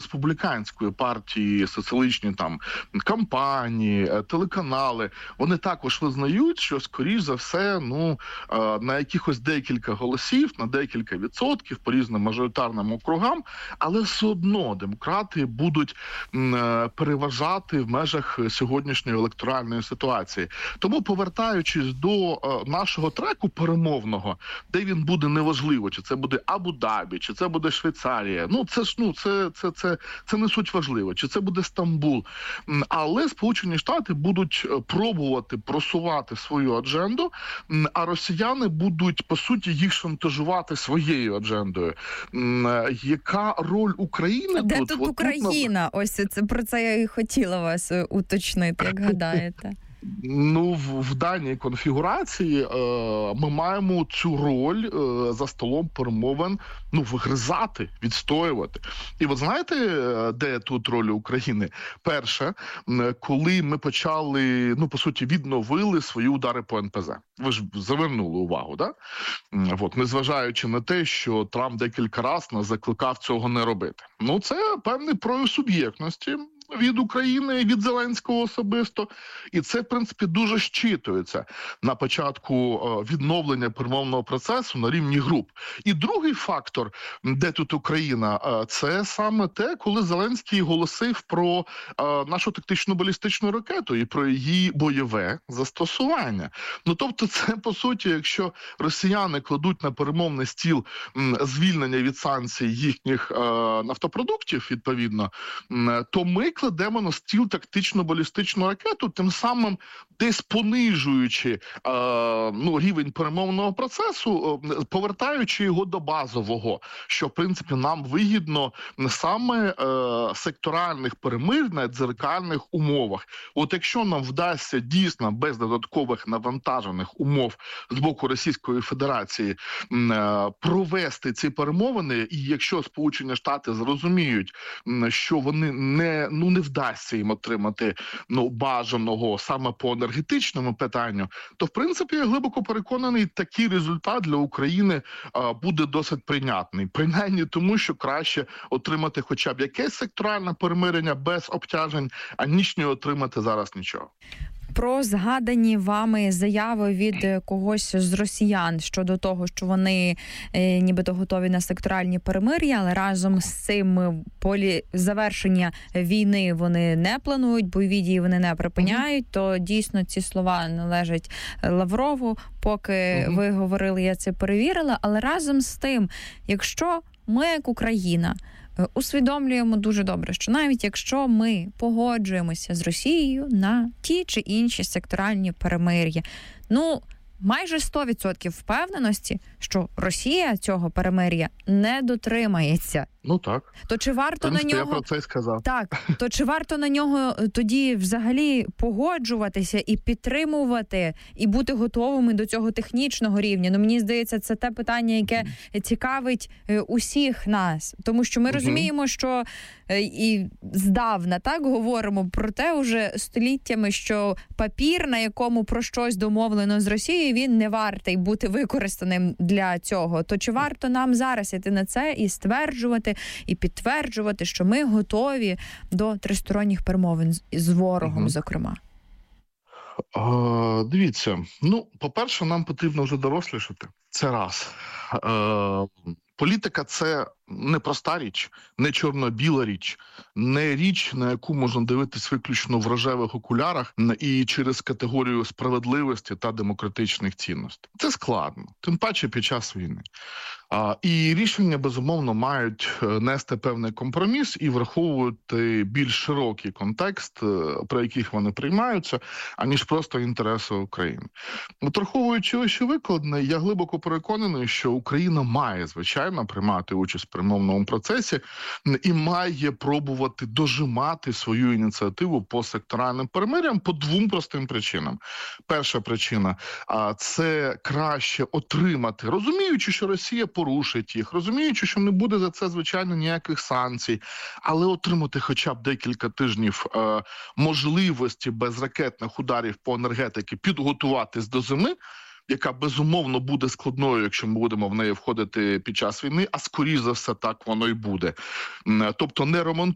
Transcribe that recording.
республіканської партії, соціалістичні там кампанії, телеканали, вони також визнають, що, скоріш за все, на якихось декілька голосів, на декілька відсотків по різним мажоритарним округам, але все одно демократи будуть переважати в межах сьогоднішньої електоральної ситуації. Тому, повертаючись до нашого треку перемовного, де він буде неважливо, чи це буде Абу-Дабі, чи це буде Швейцарія, це не суть важливо, чи це буде Стамбул. Але Сполучені Штати будуть пробувати просувати свою адженду, а росіяни будуть, по суті, їх шантажувати своєю аджендою. Яка роль України Де тут? Тут Україна? Ось це, про це я і хотіла вас уточнити, як гадаєте. В даній конфігурації ми маємо цю роль за столом перемовин вигризати, відстоювати. І ви знаєте, де тут роль України? Перше, коли ми почали, по суті, відновили свої удари по НПЗ. Ви ж завернули увагу, да? Незважаючи на те, що Трамп декілька разів нас закликав цього не робити. Це певний прояв суб'єктності від України і від Зеленського особисто. І це, в принципі, дуже щитується на початку відновлення перемовного процесу на рівні груп. І другий фактор, де тут Україна, це саме те, коли Зеленський голосив про нашу тактичну балістичну ракету і про її бойове застосування. Тобто це, по суті, якщо росіяни кладуть на перемовний стіл звільнення від санкцій їхніх нафтопродуктів, відповідно, то ми кладемо на стіл тактичну балістичну ракету, тим самим десь понижуючи рівень перемовного процесу, повертаючи його до базового, що, в принципі, нам вигідно саме секторальних перемир'я на дзеркальних умовах. Якщо нам вдасться дійсно без додаткових навантажених умов з боку Російської Федерації провести ці перемовини, і якщо Сполучені Штати зрозуміють, що вони не вдасться їм отримати бажаного саме по енергетичному питанню, то, в принципі, я глибоко переконаний, такий результат для України буде досить прийнятний. Принаймні тому, що краще отримати хоча б якесь секторальне перемирення без обтяжень, аніж не отримати зараз нічого. Про згадані вами заяви від когось з росіян щодо того, що вони нібито готові на секторальні перемир'я, але разом з цим завершення війни вони не планують, бойові дії вони не припиняють, то дійсно ці слова належать Лаврову. Поки ви говорили, я це перевірила, але разом з тим, якщо ми, як Україна, усвідомлюємо дуже добре, що навіть якщо ми погоджуємося з Росією на ті чи інші секторальні перемир'я, майже 100% впевненості, що Росія цього перемир'я не дотримається. Так. То чи варто на нього... Я про це й сказав. Так. То чи варто на нього тоді взагалі погоджуватися і підтримувати, і бути готовими до цього технічного рівня? Мені здається, це те питання, яке цікавить усіх нас. Тому що ми розуміємо, що і здавна так говоримо про те уже століттями, що папір, на якому про щось домовлено з Росією, він не вартий бути використаним для цього. То чи варто нам зараз іти на це і стверджувати, і підтверджувати, що ми готові до тристоронніх перемовин з ворогом, зокрема? Дивіться, по-перше, нам потрібно вже дорослішати. Це раз. Політика – це не проста річ, не чорно-біла річ, не річ, на яку можна дивитись виключно в рожевих окулярах і через категорію справедливості та демократичних цінностей. Це складно, тим паче під час війни. І рішення, безумовно, мають нести певний компроміс і враховувати більш широкий контекст, при яких вони приймаються, аніж просто інтереси України. Враховуючи ось викладне, я глибоко переконаний, що Україна має, звичайно, приймати участь в перемовному процесі і має пробувати дожимати свою ініціативу по секторальним перемир'ям по двом простим причинам. Перша причина – це краще отримати, розуміючи, що Росія порушить їх, розуміючи, що не буде за це, звичайно, ніяких санкцій, але отримати хоча б декілька тижнів можливості без ракетних ударів по енергетиці підготуватись до зими, яка, безумовно, буде складною, якщо ми будемо в неї входити під час війни, а скоріш за все так воно і буде. Тобто не ремонтуємо